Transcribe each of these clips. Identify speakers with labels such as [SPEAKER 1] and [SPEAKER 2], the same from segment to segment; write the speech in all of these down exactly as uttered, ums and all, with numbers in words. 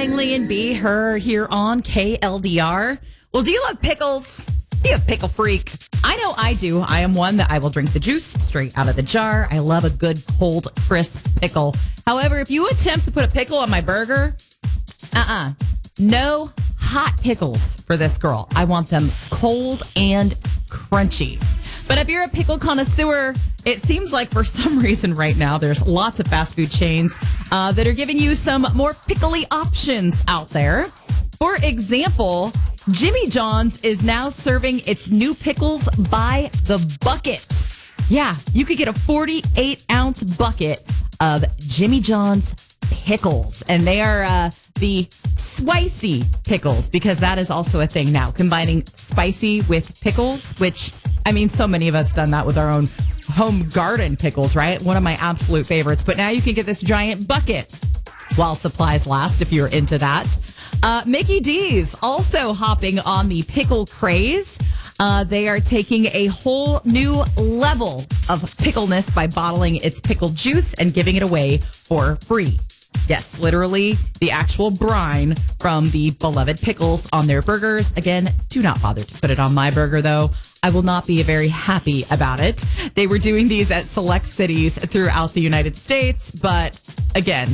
[SPEAKER 1] Langley and B. Her here on K L D R. Well, do you love pickles? Be a pickle freak. I know I do. I am one that I will drink the juice straight out of the jar. I love a good, cold, crisp pickle. However, if you attempt to put a pickle on my burger, uh-uh. No hot pickles for this girl. I want them cold and crunchy. But if you're a pickle connoisseur, it seems like for some reason right now, there's lots of fast food chains uh, that are giving you some more pickly options out there. For example, Jimmy John's is now serving its new pickles by the bucket. Yeah, you could get a forty-eight ounce bucket of Jimmy John's pickles. And they are uh, the spicy pickles, because that is also a thing now, combining spicy with pickles, which, I mean, so many of us done that with our own home garden pickles, right? One of my absolute favorites. But now you can get this giant bucket while supplies last if you're into that. Uh, Mickey D's also hopping on the pickle craze. Uh, they are taking a whole new level of pickleness by bottling its pickle juice and giving it away for free. Yes, literally the actual brine from the beloved pickles on their burgers. Again, do not bother to put it on my burger, though. I will not be very happy about it. They were doing these at select cities throughout the United States, but again,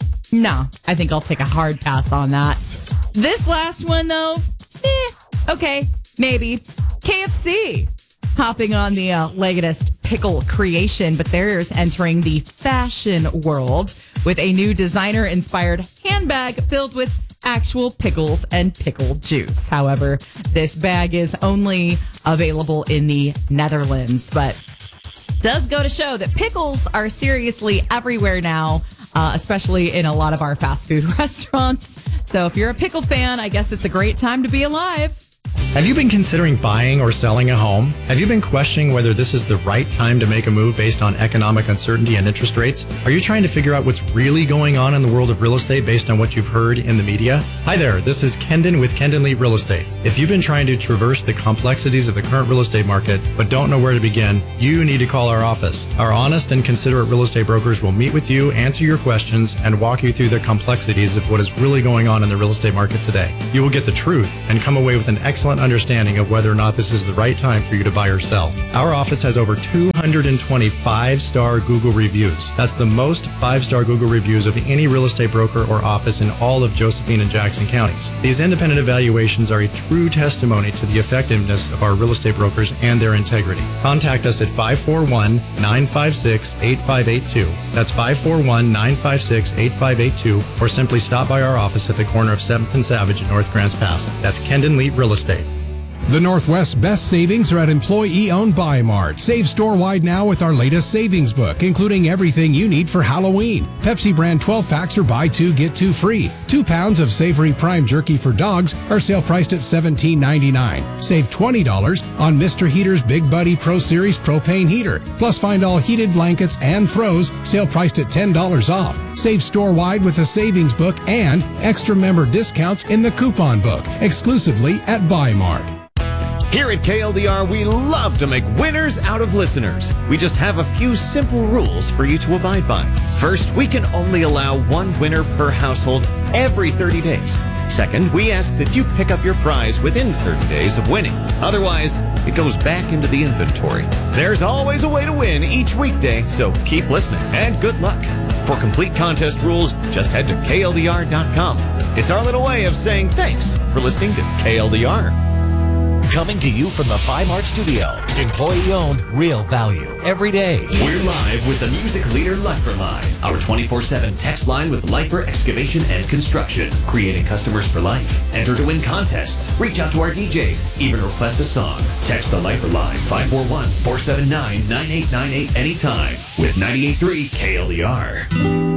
[SPEAKER 1] no, I think I'll take a hard pass on that. This last one, though, eh, okay, maybe. K F C hopping on the uh, latest pickle creation, but theirs entering the fashion world with a new designer-inspired handbag filled with actual pickles and pickle juice. However, this bag is only available in the Netherlands, but does go to show that pickles are seriously everywhere now, uh, especially in a lot of our fast food restaurants. So if you're a pickle fan, I guess it's a great time to be alive.
[SPEAKER 2] Have you been considering buying or selling a home? Have you been questioning whether this is the right time to make a move based on economic uncertainty and interest rates? Are you trying to figure out what's really going on in the world of real estate based on what you've heard in the media? Hi there, this is Kendon with Kendon Leap Real Estate. If you've been trying to traverse the complexities of the current real estate market but don't know where to begin, you need to call our office. Our honest and considerate real estate brokers will meet with you, answer your questions, and walk you through the complexities of what is really going on in the real estate market today. You will get the truth and come away with an excellent understanding of whether or not this is the right time for you to buy or sell. Our office has over two hundred twenty five-star Google reviews. That's the most five-star Google reviews of any real estate broker or office in all of Josephine and Jackson counties. These independent evaluations are a true testimony to the effectiveness of our real estate brokers and their integrity. Contact us at five four one, nine five six, eight five eight two. That's five four one, nine five six, eight five eight two, or simply stop by our office at the corner of seventh and Savage in North Grants Pass. That's Kendon Leap Real Estate.
[SPEAKER 3] The Northwest's best savings are at employee-owned Buy Mart. Save store-wide now with our latest savings book, including everything you need for Halloween. Pepsi brand twelve packs are buy two, get two free. Two pounds of Savory Prime Jerky for dogs are sale priced at seventeen ninety-nine. Save twenty dollars on Mister Heater's Big Buddy Pro Series propane heater. Plus find all heated blankets and throws, sale priced at ten dollars off. Save store-wide with the savings book and extra member discounts in the coupon book, exclusively at Buy Mart.
[SPEAKER 4] Here at K L D R, we love to make winners out of listeners. We just have a few simple rules for you to abide by. First, we can only allow one winner per household every thirty days. Second, we ask that you pick up your prize within thirty days of winning. Otherwise, it goes back into the inventory. There's always a way to win each weekday, so keep listening and good luck. For complete contest rules, just head to K L D R dot com. It's our little way of saying thanks for listening to K L D R.
[SPEAKER 5] Coming to you from the Buy Mart studio. Employee-owned, real value. Every day.
[SPEAKER 6] We're live with the music leader Lifer Line, our twenty-four seven text line with Lifer Excavation and Construction, creating customers for life. Enter to win contests. Reach out to our D Js. Even request a song. Text the Lifer Line five four one, four seven nine, nine eight nine eight anytime with ninety-eight point three K L D R.